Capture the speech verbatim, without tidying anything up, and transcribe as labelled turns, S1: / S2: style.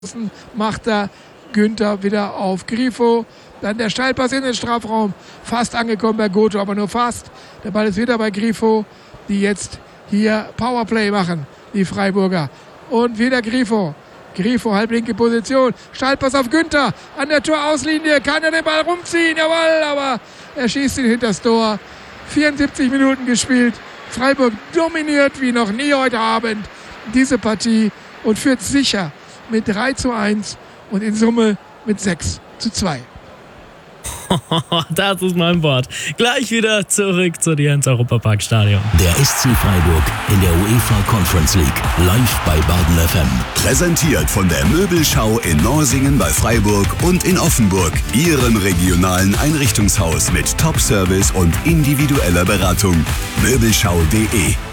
S1: macht er Günther wieder auf Grifo. Dann der Steilpass in den Strafraum. Fast angekommen bei Goto, aber nur fast. Der Ball ist wieder bei Grifo, die jetzt hier Powerplay machen, die Freiburger. Und wieder Grifo. Grifo, halblinke Position. Steilpass auf Günther. An der Torauslinie kann er den Ball rumziehen. Jawohl, aber er schießt ihn hinters Tor. vierundsiebzig Minuten gespielt. Freiburg dominiert wie noch nie heute Abend diese Partie und führt sicher mit drei zu eins und in Summe mit sechs zu zwei.
S2: Das ist mein Wort. Gleich wieder zurück zu dir ins Europaparkstadion.
S3: Der S C Freiburg in der UEFA Conference League. Live bei Baden F M.
S4: Präsentiert von der Möbelschau in Norsingen bei Freiburg und in Offenburg. Ihrem regionalen Einrichtungshaus mit Top-Service und individueller Beratung. Möbelschau punkt de